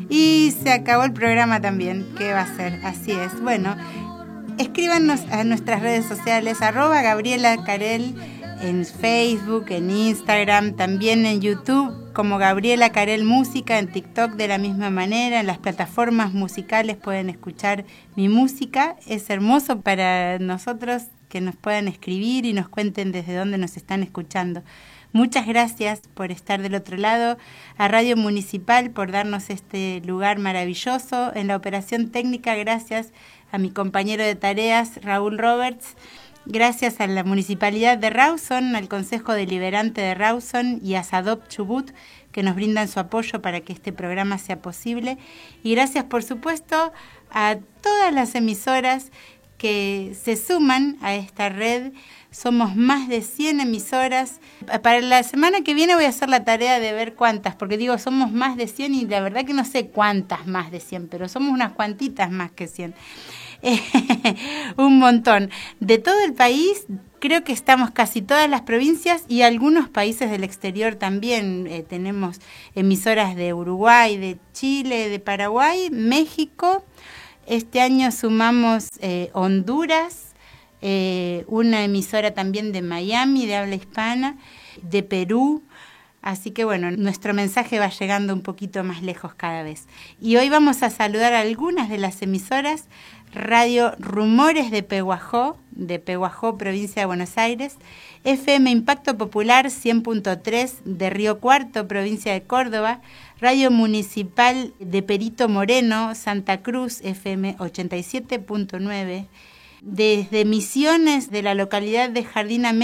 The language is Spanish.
Y se acabó el programa también. ¿Qué va a ser? Así es. Bueno, escríbanos a nuestras redes sociales, @Gabriela Carel, en Facebook, en Instagram, también en YouTube como Gabriela Carel Música, en TikTok de la misma manera, en las plataformas musicales pueden escuchar mi música. Es hermoso para nosotros que nos puedan escribir y nos cuenten desde dónde nos están escuchando. Muchas gracias por estar del otro lado, a Radio Municipal por darnos este lugar maravilloso. En la operación técnica, gracias a mi compañero de tareas, Raúl Roberts. Gracias a la Municipalidad de Rawson, al Consejo Deliberante de Rawson y a Sadop Chubut, que nos brindan su apoyo para que este programa sea posible. Y gracias, por supuesto, a todas las emisoras que se suman a esta red. Somos más de 100 emisoras. Para la semana que viene voy a hacer la tarea de ver cuántas, porque digo, somos más de 100 y la verdad que no sé cuántas más de 100, pero somos unas cuantitas más que 100. Un montón. De todo el país, creo que estamos casi todas las provincias y algunos países del exterior también. Tenemos emisoras de Uruguay, de Chile, de Paraguay, México. Este año sumamos Honduras, una emisora también de Miami, de habla hispana, de Perú. Así que bueno, nuestro mensaje va llegando un poquito más lejos cada vez. Y hoy vamos a saludar a algunas de las emisoras. Radio Rumores de Pehuajó, provincia de Buenos Aires. FM Impacto Popular 100.3 de Río Cuarto, provincia de Córdoba. Radio Municipal de Perito Moreno, Santa Cruz, FM 87.9. Desde Misiones, de la localidad de Jardín América,